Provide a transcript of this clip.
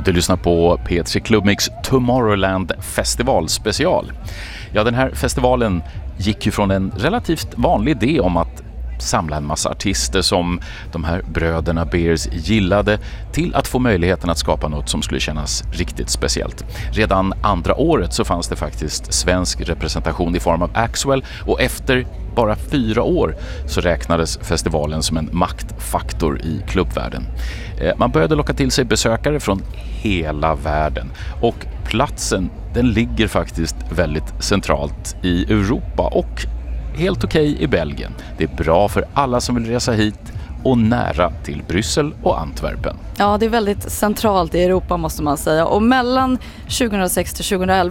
Du lyssnar på P3 Clubmix Tomorrowland Festival special. Ja, den här festivalen gick ju från en relativt vanlig idé om att samla en massa artister som de här bröderna Beers gillade till att få möjligheten att skapa något som skulle kännas riktigt speciellt. Redan andra året så fanns det faktiskt svensk representation i form av Axwell, och efter bara 4 år så räknades festivalen som en maktfaktor i klubbvärlden. Man började locka till sig besökare från hela världen, och platsen den ligger faktiskt väldigt centralt i Europa och helt okej i Belgien. Det är bra för alla som vill resa hit och nära till Bryssel och Antwerpen. Ja, det är väldigt centralt i Europa måste man säga. Och mellan 2006 till 2011